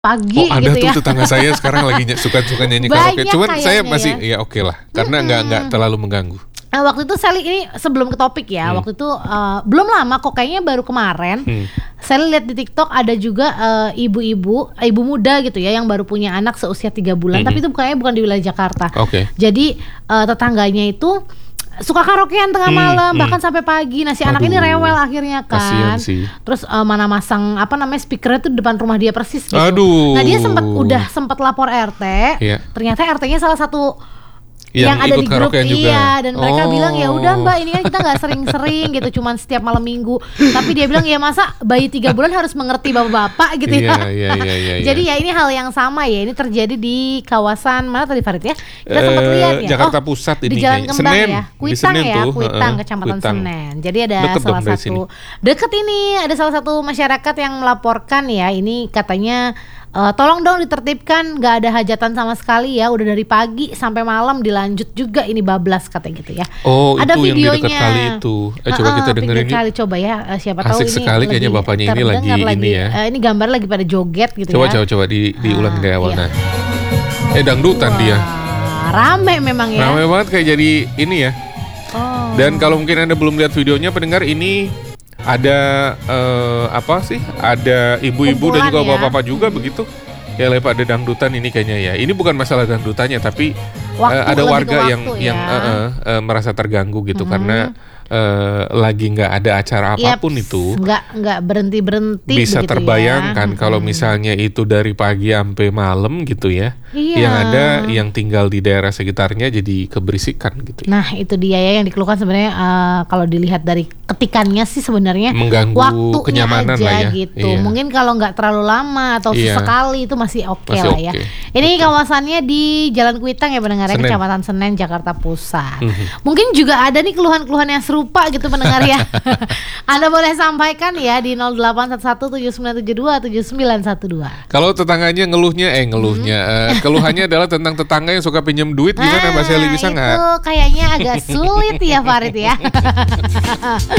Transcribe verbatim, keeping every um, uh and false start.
Pagi Oh ada gitu tuh ya. tetangga saya sekarang lagi ny- suka-suka nyanyi karaoke. Banyak Cuman saya kayaknya masih ya. ya oke lah, karena nggak nggak Mm-mm. terlalu mengganggu. Nah, waktu itu Sally ini sebelum ke topik ya, Hmm. waktu itu eh, belum lama kok, kayaknya baru kemarin. Hmm. Sally lihat di TikTok ada juga eh, ibu-ibu, eh, ibu muda gitu ya yang baru punya anak seusia tiga bulan, Mhm. tapi itu kayaknya bukan di wilayah Jakarta. Oke. Jadi eh, tetangganya itu suka karaokean tengah Hmm, malam, hmm. bahkan sampai pagi. Nah si anak ini Aduh, rewel akhirnya kasihan kan. sih. Terus eh, mana masang apa namanya speakernya tuh di depan rumah dia persis gitu. Aduh. Nah dia sempat udah sempat lapor R T. Iya. Ternyata R T-nya salah satu Yang yang, ada ikut di grup, karaokean juga. iya, dan mereka Oh. bilang ya udah Mbak, ini kan kita nggak sering-sering gitu, cuman setiap malam minggu. Tapi dia bilang ya masa bayi tiga bulan harus mengerti bapak-bapak gitu ya. Iya, iya, iya, iya, iya. Jadi ya ini hal yang sama ya, ini terjadi di kawasan mana tadi Farid ya? Kita sempat Eh, lihat ya. Jakarta Oh, Pusat di ini Jalan kayaknya. Kembang Senen. ya, Di Kuitang Senen ya, tuh, Kuitang, heeh, Kecamatan Kuitang. Senen. Jadi ada Deket dong salah dari satu sini. deket ini, ada salah satu masyarakat yang melaporkan ya, ini katanya eh, tolong dong ditertibkan, nggak ada hajatan sama sekali ya, udah dari pagi sampai malam dilanjut juga ini bablas katanya gitu ya. Oh Ada itu yang di dekat videonya. kali itu. Eh coba Heeh, kita dengerin pinggir yuk. kali coba ya, eh, siapa tahu Asik ini sekali kayaknya lebih bapaknya ini terdengar lagi ini ya. eh, ini gambar lagi pada joget gitu Coba ya. coba coba di diulang Ah, dari awal iya. nah. Eh dangdutan dia. Wah, rame memang ya. Ramai banget kayak jadi ini ya. Oh. Dan kalau mungkin Anda belum lihat videonya pendengar, ini ada eh, apa sih? Ada ibu-ibu dan Kumpulan juga ya. bapak-bapak juga begitu. Ya lepas ada dangdutan ini kayaknya ya. Ini bukan masalah dangdutannya tapi Waktu, eh, ada lebih ke warga yang waktu yang ya. eh, eh, eh, merasa terganggu gitu Mhm. karena eh, lagi nggak ada acara apapun Yaps, itu. nggak nggak berhenti berhenti. Bisa terbayangkan ya. kalau Mm-mm. misalnya itu dari pagi sampai malam gitu ya. Iya. Yang ada yang tinggal di daerah sekitarnya jadi keberisikan gitu ya. Nah itu dia ya yang dikeluhkan sebenarnya, eh, kalau dilihat dari ketikannya sih sebenarnya Mengganggu waktunya kenyamanan aja lah ya. gitu. Iya. Mungkin kalau nggak terlalu lama atau Iya. sesekali itu masih oke Masih lah ya. oke. Ini kawasannya di Jalan Kuitang ya pendengarnya, Senen. Kecamatan Senen, Jakarta Pusat. Mhm. Mungkin juga ada nih keluhan-keluhan yang serupa gitu pendengar ya. Anda boleh sampaikan ya di nol delapan satu satu tujuh sembilan tujuh dua tujuh sembilan satu dua. Kalau tetangganya ngeluhnya, eh ngeluhnya, eh, keluhannya adalah tentang tetangga yang suka pinjam duit, gimana Mbak Sally, bisa nggak? Itu kayaknya agak sulit ya Farid ya.